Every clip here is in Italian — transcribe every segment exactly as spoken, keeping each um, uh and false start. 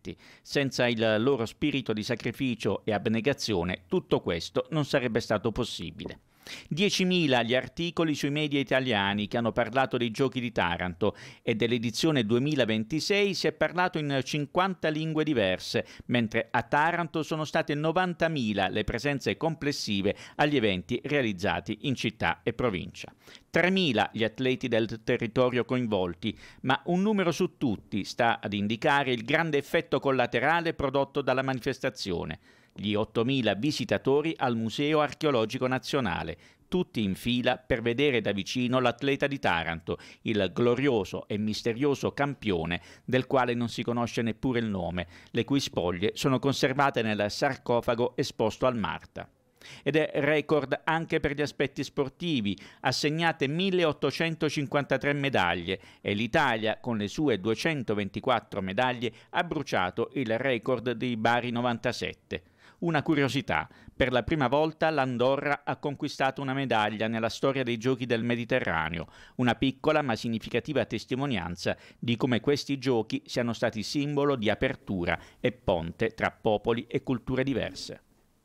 talenti. Senza il loro spirito di sacrificio e abnegazione, tutto questo non sarebbe stato possibile. diecimila gli articoli sui media italiani che hanno parlato dei Giochi di Taranto e dell'edizione duemilaventisei si è parlato in cinquanta lingue diverse, mentre a Taranto sono state novantamila le presenze complessive agli eventi realizzati in città e provincia. tremila gli atleti del territorio coinvolti, ma un numero su tutti sta ad indicare il grande effetto collaterale prodotto dalla manifestazione. Gli ottomila visitatori al Museo Archeologico Nazionale, tutti in fila per vedere da vicino l'atleta di Taranto, il glorioso e misterioso campione del quale non si conosce neppure il nome, le cui spoglie sono conservate nel sarcofago esposto al Marta. Ed è record anche per gli aspetti sportivi, assegnate milleottocentocinquantatré medaglie e l'Italia con le sue duecentoventiquattro medaglie ha bruciato il record dei Bari novantasette. Una curiosità, per la prima volta l'Andorra ha conquistato una medaglia nella storia dei Giochi del Mediterraneo, una piccola ma significativa testimonianza di come questi giochi siano stati simbolo di apertura e ponte tra popoli e culture diverse.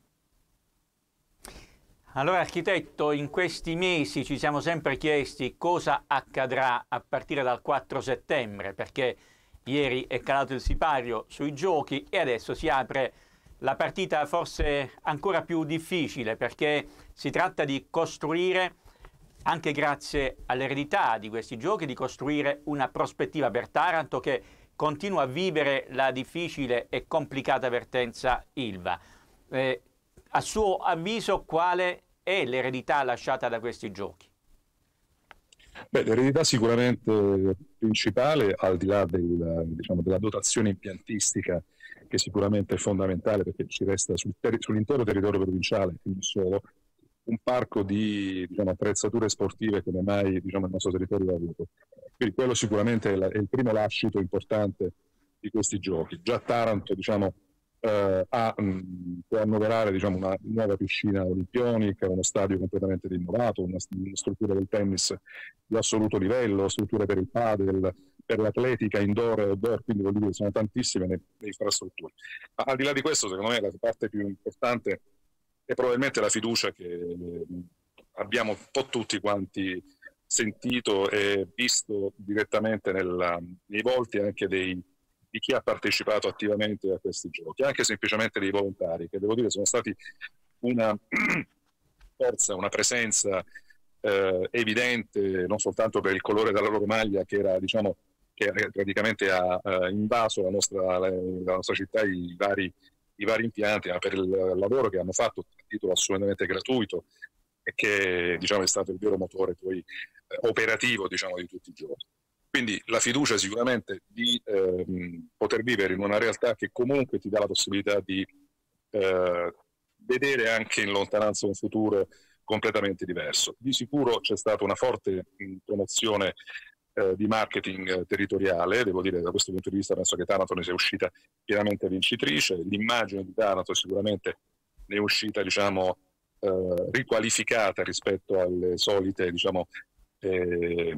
Allora, architetto, in questi mesi ci siamo sempre chiesti cosa accadrà a partire dal quattro settembre, perché ieri è calato il sipario sui giochi e adesso si apre la partita forse ancora più difficile, perché si tratta di costruire, anche grazie all'eredità di questi giochi, di costruire una prospettiva per Taranto che continua a vivere la difficile e complicata vertenza Ilva. Eh, a suo avviso quale è l'eredità lasciata da questi giochi? Beh, l'eredità sicuramente principale, al di là del, diciamo, della dotazione impiantistica, che sicuramente è fondamentale perché ci resta sul ter- sull'intero territorio provinciale, quindi solo, un parco di diciamo, attrezzature sportive come mai diciamo, il nostro territorio ha avuto. Quindi quello sicuramente è, la, è il primo lascito importante di questi giochi. Già Taranto diciamo, eh, ha, mh, può annoverare diciamo, una nuova piscina olimpionica, uno stadio completamente rinnovato, una, una struttura del tennis di assoluto livello, strutture per il padel, per l'atletica indoor e outdoor, quindi vuol dire che sono tantissime le, le infrastrutture. Ma al di là di questo, secondo me la parte più importante è probabilmente la fiducia che eh, abbiamo un po' tutti quanti sentito e visto direttamente nella, nei volti anche dei, di chi ha partecipato attivamente a questi giochi, anche semplicemente dei volontari, che devo dire sono stati una forza, una presenza eh, evidente, non soltanto per il colore della loro maglia, che era diciamo che praticamente ha uh, invaso la nostra, la, la nostra città, i vari, i vari impianti, ma per il lavoro che hanno fatto a titolo assolutamente gratuito e che diciamo, è stato il vero motore poi eh, operativo diciamo, di tutti i giorni. Quindi la fiducia sicuramente di eh, poter vivere in una realtà che comunque ti dà la possibilità di eh, vedere anche in lontananza un futuro completamente diverso. Di sicuro c'è stata una forte mh, promozione Eh, di marketing eh, territoriale, devo dire da questo punto di vista penso che Taranto ne sia uscita pienamente vincitrice, l'immagine di Taranto sicuramente ne è uscita diciamo eh, riqualificata rispetto alle solite diciamo eh,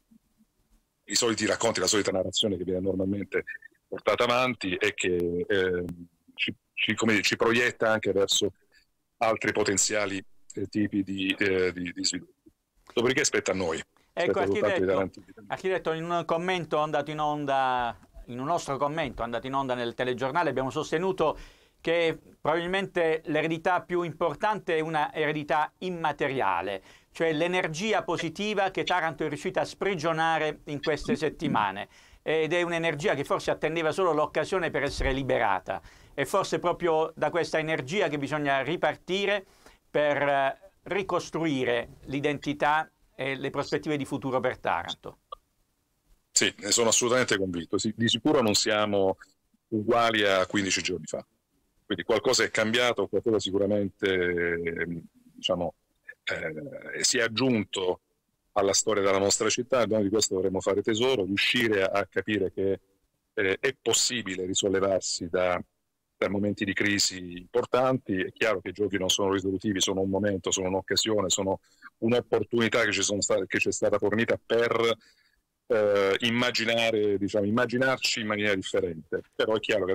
i soliti racconti, la solita narrazione che viene normalmente portata avanti e che eh, ci, ci, come dire, ci proietta anche verso altri potenziali eh, tipi di, eh, di, di sviluppo. Dopodiché spetta a noi. Ecco, architetto, architetto, in un commento andato in onda, in un nostro commento andato in onda nel telegiornale, abbiamo sostenuto che probabilmente l'eredità più importante è una eredità immateriale, cioè l'energia positiva che Taranto è riuscita a sprigionare in queste settimane. Ed è un'energia che forse attendeva solo l'occasione per essere liberata. È forse proprio da questa energia che bisogna ripartire per ricostruire l'identità e le prospettive di futuro per Taranto. Sì, ne sono assolutamente convinto. Sì, di sicuro non siamo uguali a quindici giorni fa. Quindi qualcosa è cambiato, qualcosa sicuramente eh, diciamo, eh, si è aggiunto alla storia della nostra città e noi di questo dovremmo fare tesoro, riuscire a, a capire che eh, è possibile risollevarsi da, da momenti di crisi importanti. È chiaro che i giochi non sono risolutivi, sono un momento, sono un'occasione, sono un'opportunità che ci, sono state, che ci è stata fornita per eh, immaginare, diciamo, immaginarci in maniera differente. Però è chiaro che